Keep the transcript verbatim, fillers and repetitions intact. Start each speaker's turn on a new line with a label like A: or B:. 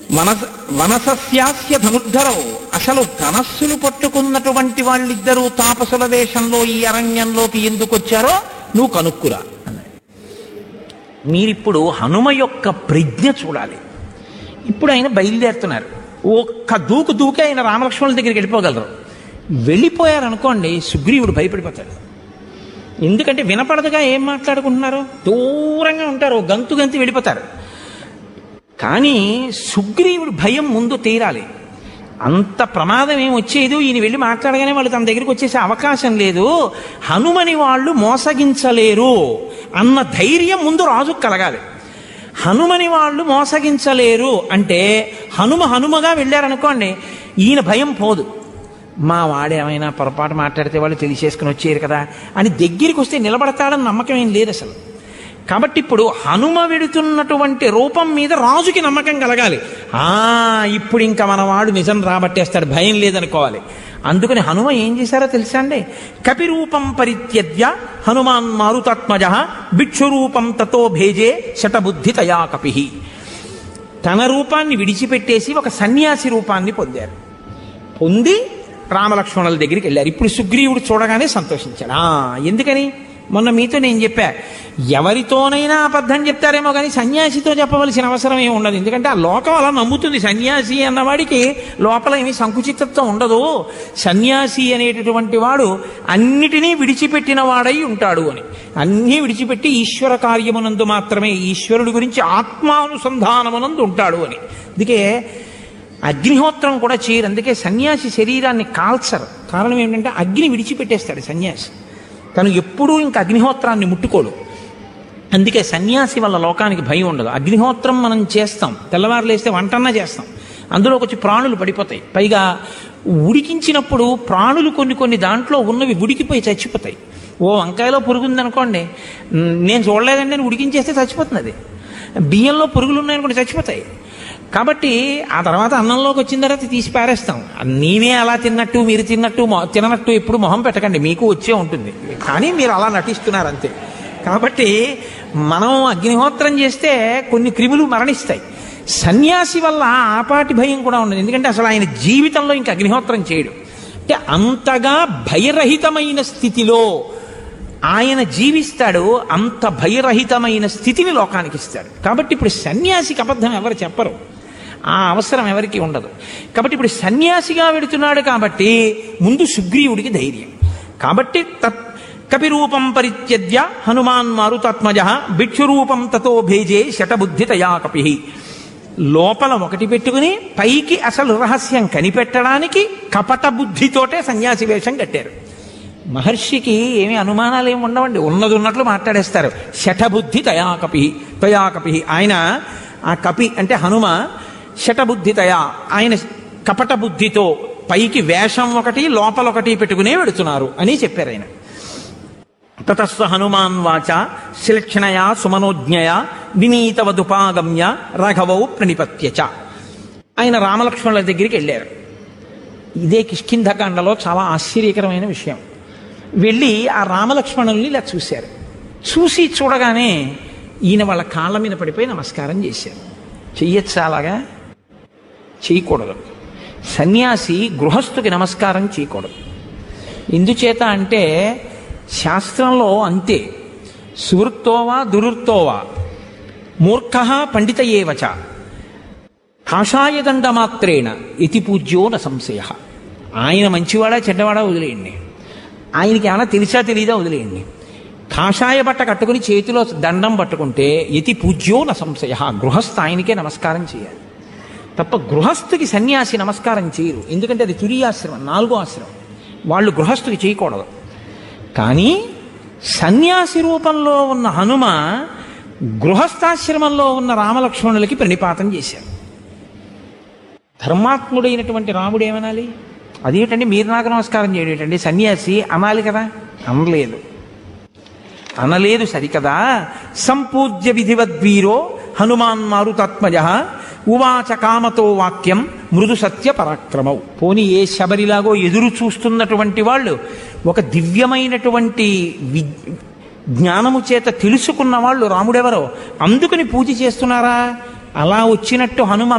A: వనస వనసస్యాస్య ధనుర్ధరవు, అసలు ధనస్సులు పట్టుకున్నటువంటి వాళ్ళిద్దరూ తాపసుల వేషంలో ఈ అరణ్యంలోకి ఎందుకు వచ్చారో నువ్వు కనుక్కురా అన్నాడు. మీరిప్పుడు హనుమ యొక్క ప్రజ్ఞ చూడాలి. ఇప్పుడు ఆయన బయలుదేరుతున్నారు. ఒక్క దూకు దూకే ఆయన రామలక్ష్మణుల దగ్గరికి వెళ్ళిపోగలరు. వెళ్ళిపోయారనుకోండి సుగ్రీవుడు భయపడిపోతాడు. ఎందుకంటే వినపడదుగా ఏం మాట్లాడుకుంటున్నారు, దూరంగా ఉంటారు, గంతు గంతు వెళ్ళిపోతారు. కానీ సుగ్రీవుడు భయం ముందు తీరాలి. అంత ప్రమాదం ఏం వచ్చేది, ఈయన వెళ్ళి మాట్లాడగానే వాళ్ళు తన దగ్గరికి వచ్చేసే అవకాశం లేదు, హనుమని వాళ్ళు మోసగించలేరు అన్న ధైర్యం ముందు రాజుకు కలగాలి. హనుమని వాళ్ళు మోసగించలేరు అంటే హనుమ హనుమగా వెళ్ళారనుకోండి, ఈయన భయం పోదు. మా వాడేమైనా పొరపాటు మాట్లాడితే వాళ్ళు తెలిసేసుకుని వచ్చేరు కదా అని దగ్గరికి వస్తే నిలబడతాడని నమ్మకం ఏం లేదు అసలు. కాబట్టి ఇప్పుడు హనుమ వెడుతున్నటువంటి రూపం మీద రాజుకి నమ్మకం కలగాలి. ఆ ఇప్పుడు ఇంకా మన వాడు నిజం రాబట్టేస్తాడు, భయం లేదనుకోవాలి. అందుకని హనుమ ఏం చేశారో తెలుసా అండి? కపిరూపం పరిత్యజ్య హనుమాన్ మారుతాత్మజ భిక్షురూపం తతో భేజే శతబుద్ధి తయా కపి. తన రూపాన్ని విడిచిపెట్టేసి ఒక సన్యాసి రూపాన్ని పొందారు. పొంది రామలక్ష్మణుల దగ్గరికి వెళ్ళారు. ఇప్పుడు సుగ్రీవుడు చూడగానే సంతోషించాడు. ఎందుకని? మొన్న మీతో నేను చెప్పా, ఎవరితోనైనా అబద్ధం చెప్తారేమో కానీ సన్యాసితో చెప్పవలసిన అవసరం ఏమి ఉండదు. ఎందుకంటే ఆ లోకం అలా నమ్ముతుంది. సన్యాసి అన్నవాడికి లోపల ఏమీ సంకుచితత్వం ఉండదు. సన్యాసి అనేటటువంటి వాడు అన్నిటినీ విడిచిపెట్టిన వాడై ఉంటాడు అని. అన్నీ విడిచిపెట్టి ఈశ్వర కార్యమునందు మాత్రమే, ఈశ్వరుడి గురించి ఆత్మానుసంధానమునందు ఉంటాడు అని. అందుకే అగ్నిహోత్రం కూడా చేయరు. అందుకే సన్యాసి శరీరాన్ని కాల్చరు. కారణం ఏంటంటే అగ్ని విడిచిపెట్టేస్తాడు సన్యాసి. తను ఎప్పుడూ ఇంకా అగ్నిహోత్రాన్ని ముట్టుకోడు. అందుకే సన్యాసి వల్ల లోకానికి భయం ఉండదు. అగ్నిహోత్రం మనం చేస్తాం, తెల్లవారులేస్తే వంటన్నా చేస్తాం, అందులోకి వచ్చి ప్రాణులు పడిపోతాయి. పైగా ఉడికించినప్పుడు ప్రాణులు కొన్ని కొన్ని దాంట్లో ఉన్నవి ఉడికిపోయి చచ్చిపోతాయి. ఓ వంకాయలో పురుగు ఉందనుకోండి, నేను చూడలేదండి అని ఉడికించేస్తే చచ్చిపోతుంది. అది బియ్యంలో పురుగులు ఉన్నాయనుకోండి చచ్చిపోతాయి. కాబట్టి ఆ తర్వాత అన్నంలోకి వచ్చిన తర్వాత తీసి పారేస్తాం. నీవే అలా తిన్నట్టు మీరు తిన్నట్టు తిననట్టు ఎప్పుడు మొహం పెట్టకండి, మీకు వచ్చే ఉంటుంది. కానీ మీరు అలా నటిస్తున్నారు అంతే. కాబట్టి మనం అగ్నిహోత్రం చేస్తే కొన్ని క్రిములు మరణిస్తాయి. సన్యాసి వల్ల ఆపాటి భయం కూడా ఉండదు. ఎందుకంటే అసలు ఆయన జీవితంలో ఇంకా అగ్నిహోత్రం చేయడు. అంటే అంతగా భయరహితమైన స్థితిలో ఆయన జీవిస్తాడు. అంత భయరహితమైన స్థితిని లోకానికి ఇస్తాడు. కాబట్టి ఇప్పుడు సన్యాసికి అబద్ధం ఎవరు చెప్పరు, ఆ అవసరం ఎవరికి ఉండదు. కాబట్టి ఇప్పుడు సన్యాసిగా వెడుతున్నాడు కాబట్టి ముందు సుగ్రీవుడికి ధైర్యం. కాబట్టి తత్ కపిరూపం పరిత్యజ్య హనుమాన్ మారుతాత్మజ భిక్షురూపం తతో భేజే శతబుద్ధి తయా కపి. లోపల ఒకటి పెట్టుకుని పైకి అసలు రహస్యం కనిపెట్టడానికి కపట బుద్ధితోటే సన్యాసి వేషం కట్టారు. మహర్షికి ఏమి అనుమానాలు ఏమి ఉండవండి, ఉన్నది ఉన్నట్లు మాట్లాడేస్తారు. శఠబుద్ధి తయా కపి తయా కపి. ఆయన ఆ కపి అంటే హనుమ శఠబుద్ధి తయా, ఆయన కపట బుద్ధితో పైకి వేషం ఒకటి లోపల ఒకటి పెట్టుకునే వెడుతున్నారు అని చెప్పారు ఆయన. తతస్వ హనుమాన్ వాచ శ్లక్షణయా సుమనోజ్ఞయ వినీతవదుపాగమ్య రాఘవౌ ప్రణిపత్యచ. ఆయన రామలక్ష్మణుల దగ్గరికి వెళ్ళారు. ఇదే కిష్కింధకాండలో చాలా ఆశ్చర్యకరమైన విషయం. వెళ్ళి ఆ రామలక్ష్మణుల్ని ఇలా చూశారు. చూసి చూడగానే ఈయన వాళ్ళ కాళ్ళ మీద పడిపోయి నమస్కారం చేశారు. చెయ్యొచ్చా? అలాగా చేయకూడదు. సన్యాసి గృహస్థుకి నమస్కారం చేయకూడదు. ఎందుచేత అంటే శాస్త్రంలో అంతే, సువృత్తోవా దురుర్తోవా మూర్ఖ పండిత ఏవచ కాషాయదండ మాత్రేణ ఇతి పూజ్యో న సంశయ. ఆయన మంచివాడా చెడ్డవాడా వదిలేయండి, ఆయనకి ఏమైనా తెలిసా తెలీదా వదిలేయండి. కాషాయ బట్ట కట్టుకుని చేతిలో దండం పట్టుకుంటే యతి పూజ్యో న సంశయ, గృహస్థ ఆయనకే నమస్కారం చేయాలి తప్ప గృహస్థుకి సన్యాసి నమస్కారం చేయరు. ఎందుకంటే అది తురీయాశ్రమం, నాలుగో ఆశ్రమం, వాళ్ళు గృహస్థుకి చేయకూడదు. కానీ సన్యాసి రూపంలో ఉన్న హనుమ గృహస్థాశ్రమంలో ఉన్న రామలక్ష్మణులకి ప్రణిపాతం చేశారు. ధర్మాత్ముడైనటువంటి రాముడు ఏమనాలి? అదేంటండి మీరు నాకు నమస్కారం చేయడం ఏంటండి, సన్యాసి అనాలి కదా. అనలేదు అనలేదు సరికదా. సంపూజ్య విధివద్వీరో హనుమాన్ మారుతాత్మజ ఉవాచ కామతో వాక్యం మృదు సత్య పరాక్రమౌ. పోనీ ఏ శబరిలాగో ఎదురు చూస్తున్నటువంటి వాళ్ళు ఒక దివ్యమైనటువంటి వి జ్ఞానము చేత తెలుసుకున్న వాళ్ళు రాముడెవరో అందుకని పూజ చేస్తున్నారా? అలా వచ్చినట్టు హనుమ